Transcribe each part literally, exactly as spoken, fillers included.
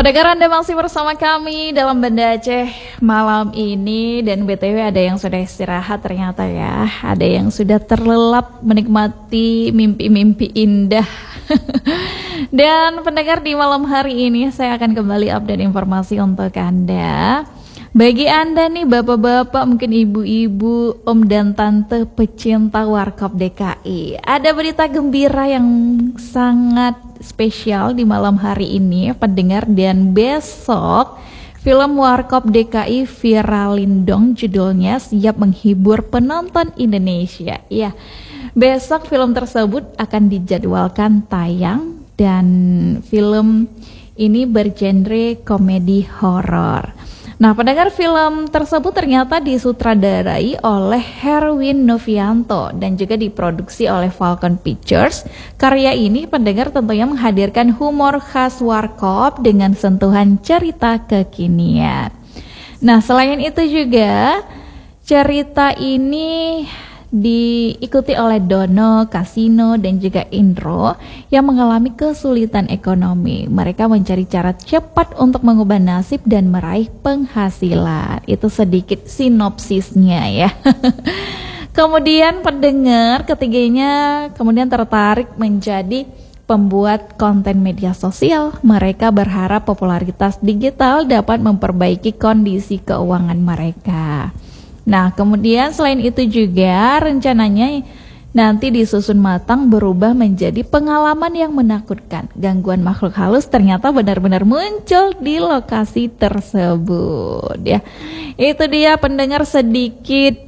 Pendengar, Anda masih bersama kami dalam Banda Aceh malam ini. Dan B T W ada yang sudah istirahat ternyata ya. Ada yang sudah terlelap menikmati mimpi-mimpi indah. Dan pendengar, di malam hari ini saya akan kembali update informasi untuk Anda. Bagi Anda nih bapak-bapak, mungkin ibu-ibu, om dan tante pecinta Warkop D K I, ada berita gembira yang sangat spesial di malam hari ini pendengar. Dan besok film Warkop D K I viralin dong, judulnya siap menghibur penonton Indonesia. Ya, besok film tersebut akan dijadwalkan tayang dan film ini bergenre komedi horor. Nah, pendengar, film tersebut ternyata disutradarai oleh Herwin Novianto dan juga diproduksi oleh Falcon Pictures. Karya ini, pendengar, tentunya menghadirkan humor khas Warkop dengan sentuhan cerita kekinian. Nah, selain itu juga cerita ini diikuti oleh Dono, Kasino, dan juga Indro yang mengalami kesulitan ekonomi. Mereka mencari cara cepat untuk mengubah nasib dan meraih penghasilan. Itu sedikit sinopsisnya ya. Kemudian pendengar, ketiganya kemudian tertarik menjadi pembuat konten media sosial. Mereka berharap popularitas digital dapat memperbaiki kondisi keuangan mereka. Nah, kemudian selain itu juga rencananya nanti disusun matang berubah menjadi pengalaman yang menakutkan. Gangguan makhluk halus ternyata benar-benar muncul di lokasi tersebut ya. Itu dia pendengar sedikit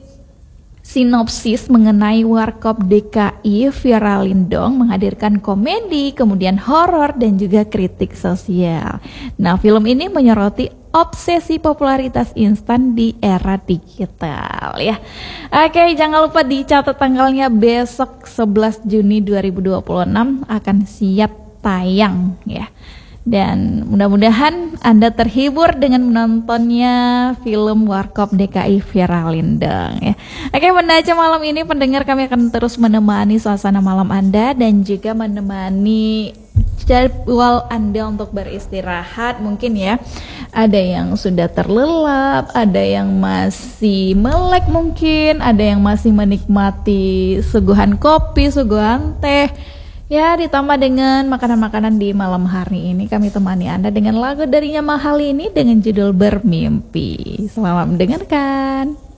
sinopsis mengenai Warkop D K I viralin dong, menghadirkan komedi, kemudian horor dan juga kritik sosial. Nah, film ini menyoroti obsesi popularitas instan di era digital ya. Oke, jangan lupa dicatat tanggalnya, besok sebelas Juni dua ribu dua puluh enam akan siap tayang ya. Dan mudah-mudahan Anda terhibur dengan menontonnya film Warkop D K I viralin dong ya. Oke, Banda Aceh malam ini pendengar, kami akan terus menemani suasana malam Anda dan juga menemani jadwal Anda untuk beristirahat. Mungkin ya ada yang sudah terlelap, ada yang masih melek, mungkin ada yang masih menikmati suguhan kopi, suguhan teh ya, ditambah dengan makanan-makanan di malam hari ini. Kami temani Anda dengan lagu darinya Mahal ini dengan judul Bermimpi. Selamat mendengarkan.